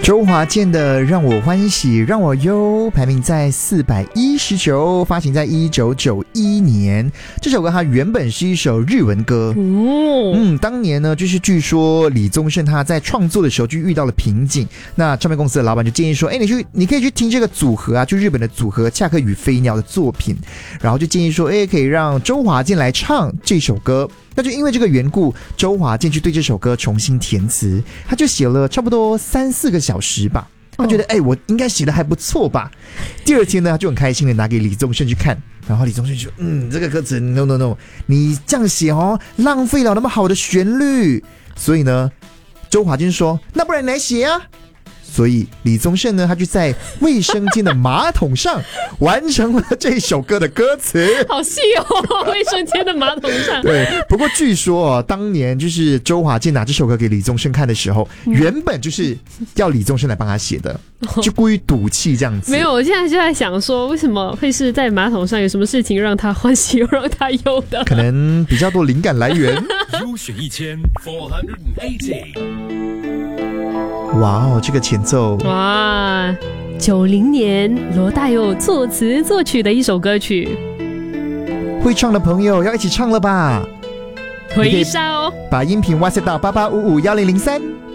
周华健的《让我欢喜让我忧》排名在419，发行在1991年。这首歌它原本是一首日文歌，当年呢，就是据说李宗盛他在创作的时候就遇到了瓶颈，那唱片公司的老板就建议说，你可以去听这个组合啊，就日本的组合恰克与飞鸟的作品，然后就建议说，可以让周华健来唱这首歌。那就因为这个缘故，周华健去对这首歌重新填词，他就写了差不多3-4个小时吧。他觉得我应该写的还不错吧。第二天呢，他就很开心的拿给李宗盛去看，然后李宗盛就说这个歌词 no， 你这样写浪费了那么好的旋律。所以呢，周华健说那不然你来写啊。所以李宗盛呢，他就在卫生间的马桶上完成了这首歌的歌词。 好细卫生间的马桶上。 对，不过据说当年就是周华健拿这首歌给李宗盛看的时候，原本就是要李宗盛来帮他写的，就故意赌气这样子。 没有，我现在就在想说，为什么会是在马桶上？有什么事情让他欢喜又让他忧的？ 可能比较多灵感来源。 优选1480。 哇这个前奏， 哇，90年罗大佑作词作曲的一首歌曲， 会唱的朋友要一起唱了吧？ 回烧， 把音频WhatsApp到88551003。